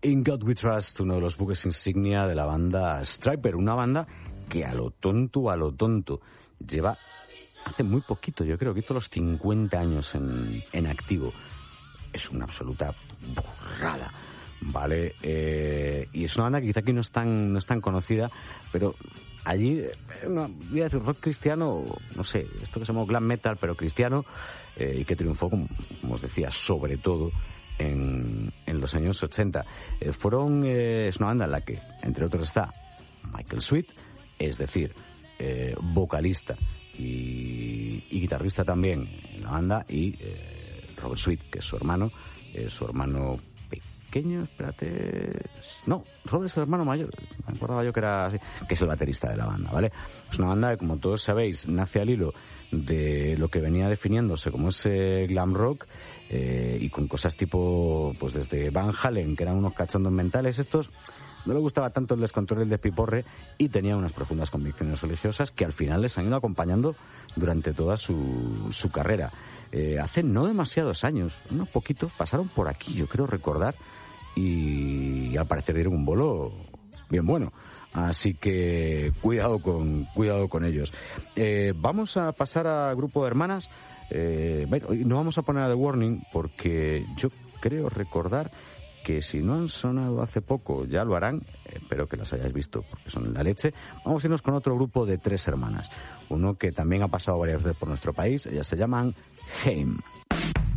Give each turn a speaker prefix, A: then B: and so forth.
A: In God We Trust, uno de los buques insignia de la banda Stryper, una banda que a lo tonto, lleva hace muy poquito, yo creo que hizo los 50 años en activo. Es una absoluta burrada, ¿vale? Y es una banda que quizá aquí no es tan conocida, pero allí, voy a decir rock cristiano, no sé, esto que se llama glam metal, pero cristiano, y que triunfó, como os decía, sobre todo en los años 80. Es una banda en la que, entre otros, está Michael Sweet, es decir, vocalista y guitarrista también en la banda, y Robert Sweet, que es su hermano pequeño, no, Robert es el hermano mayor, me acordaba yo que era así, que es el baterista de la banda, ¿vale? Es una banda que, como todos sabéis, nace al hilo de lo que venía definiéndose como ese glam rock, y con cosas tipo, pues desde Van Halen, que eran unos cachondos mentales. Estos no le gustaba tanto el descontrol y el despiporre, y tenía unas profundas convicciones religiosas que al final les han ido acompañando durante toda su carrera. Hace no demasiados años, unos poquitos, pasaron por aquí, yo creo recordar, y al parecer dieron un bolo bien bueno. Así que cuidado con ellos. Vamos a pasar al grupo de hermanas. No vamos a poner a The Warning porque yo creo recordar que si no han sonado hace poco ya lo harán. Espero que las hayáis visto porque son la leche. Vamos a irnos con otro grupo de 3 hermanas. Uno que también ha pasado varias veces por nuestro país. Ellas se llaman Haim.